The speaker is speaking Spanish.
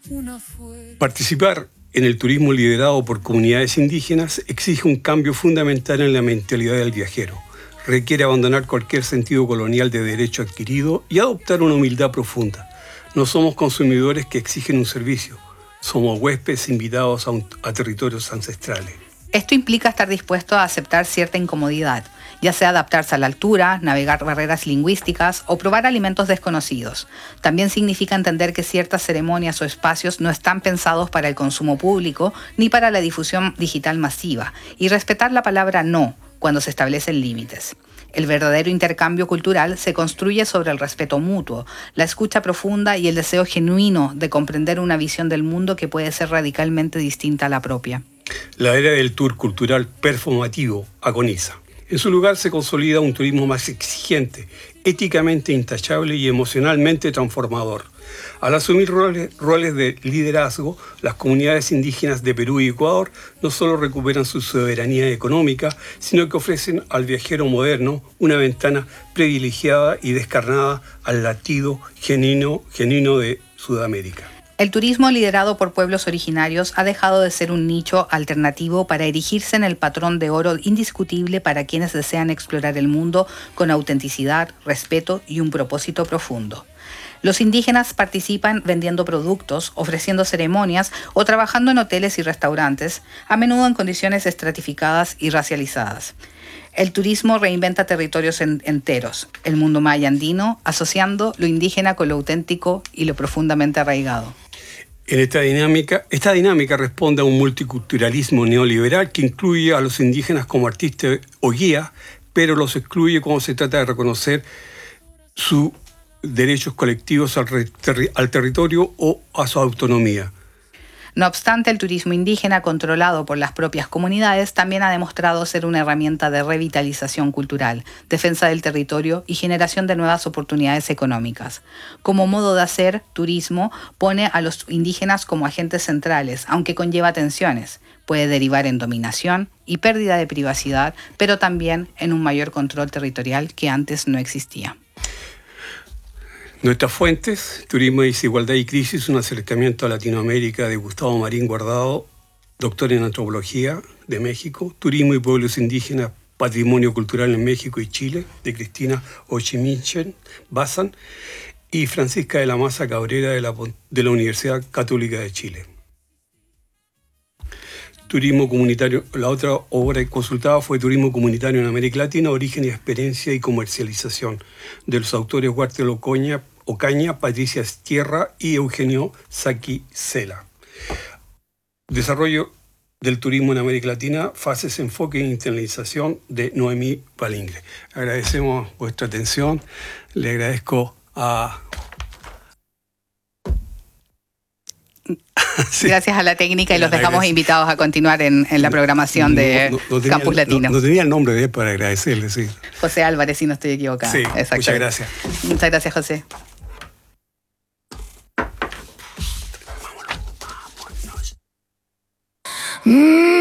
Participar en el turismo liderado por comunidades indígenas exige un cambio fundamental en la mentalidad del viajero. Requiere abandonar cualquier sentido colonial de derecho adquirido y adoptar una humildad profunda. No somos consumidores que exigen un servicio. Somos huéspedes invitados a territorios ancestrales. Esto implica estar dispuesto a aceptar cierta incomodidad, ya sea adaptarse a la altura, navegar barreras lingüísticas o probar alimentos desconocidos. También significa entender que ciertas ceremonias o espacios no están pensados para el consumo público ni para la difusión digital masiva, y respetar la palabra no cuando se establecen límites. El verdadero intercambio cultural se construye sobre el respeto mutuo, la escucha profunda y el deseo genuino de comprender una visión del mundo que puede ser radicalmente distinta a la propia. La era del tour cultural performativo agoniza. En su lugar se consolida un turismo más exigente, éticamente intachable y emocionalmente transformador. Al asumir roles de liderazgo, las comunidades indígenas de Perú y Ecuador no solo recuperan su soberanía económica, sino que ofrecen al viajero moderno una ventana privilegiada y descarnada al latido genuino de Sudamérica. El turismo liderado por pueblos originarios ha dejado de ser un nicho alternativo para erigirse en el patrón de oro indiscutible para quienes desean explorar el mundo con autenticidad, respeto y un propósito profundo. Los indígenas participan vendiendo productos, ofreciendo ceremonias o trabajando en hoteles y restaurantes, a menudo en condiciones estratificadas y racializadas. El turismo reinventa territorios enteros, el mundo maya andino, asociando lo indígena con lo auténtico y lo profundamente arraigado. En esta dinámica responde a un multiculturalismo neoliberal que incluye a los indígenas como artistas o guías, pero los excluye cuando se trata de reconocer sus derechos colectivos al territorio o a su autonomía. No obstante, el turismo indígena controlado por las propias comunidades también ha demostrado ser una herramienta de revitalización cultural, defensa del territorio y generación de nuevas oportunidades económicas. Como modo de hacer, turismo pone a los indígenas como agentes centrales, aunque conlleva tensiones. Puede derivar en dominación y pérdida de privacidad, pero también en un mayor control territorial que antes no existía. Nuestras fuentes: Turismo, Desigualdad y Crisis, un acercamiento a Latinoamérica, de Gustavo Marín Guardado, doctor en Antropología, de México. Turismo y Pueblos Indígenas, Patrimonio Cultural en México y Chile, de Cristina Ochimilchen Bazán y Francisca de la Maza Cabrera, de la Universidad Católica de Chile. Turismo comunitario. La otra obra consultada fue Turismo comunitario en América Latina, origen, experiencia y comercialización, de los autores Huartel Ocaña, Patricia Estierra y Eugenio Saki Cela. Desarrollo del turismo en América Latina, fases, enfoque e internalización, de Noemí Palingre. Agradecemos vuestra atención. Le agradezco a... Sí. Gracias a la técnica, y los dejamos invitados a continuar en la programación de Campus Latino. No tenía el nombre de él para agradecerle, sí. José Álvarez, si no estoy equivocada. Sí, muchas gracias. Muchas gracias, José. Vámonos.